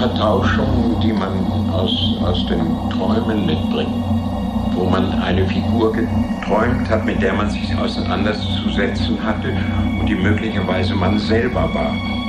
Vertauschung, die man aus den Träumen mitbringt, wo man eine Figur geträumt hat, mit der man sich auseinanderzusetzen hatte und die möglicherweise man selber war.